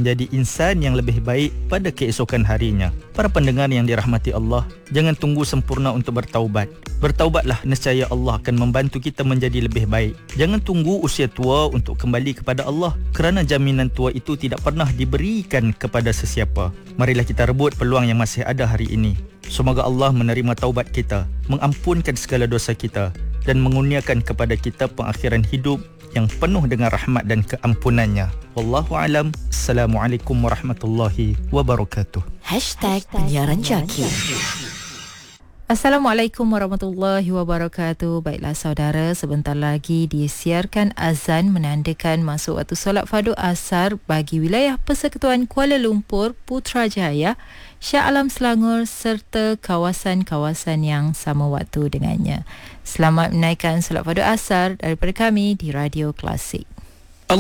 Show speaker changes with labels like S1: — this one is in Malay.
S1: menjadi insan yang lebih baik pada keesokan harinya. Para pendengar yang dirahmati Allah, jangan tunggu sempurna untuk bertaubat. Bertaubatlah, nescaya Allah akan membantu kita menjadi lebih baik. Jangan tunggu usia tua untuk kembali kepada Allah, kerana jaminan tua itu tidak pernah diberikan kepada sesiapa. Marilah kita rebut peluang yang masih ada hari ini. Semoga Allah menerima taubat kita, mengampunkan segala dosa kita dan mengurniakan kepada kita pengakhiran hidup yang penuh dengan rahmat dan keampunannya. Wallahu alam. Assalamualaikum warahmatullahi wabarakatuh.
S2: #penyiaran Jaki. Assalamualaikum warahmatullahi wabarakatuh. Baiklah saudara, sebentar lagi disiarkan azan menandakan masuk waktu solat fardu asar bagi wilayah Persekutuan Kuala Lumpur, Putrajaya, Shah Alam Selangor serta kawasan-kawasan yang sama waktu dengannya. Selamat menaikkan solat fardu asar daripada kami di Radio Klasik.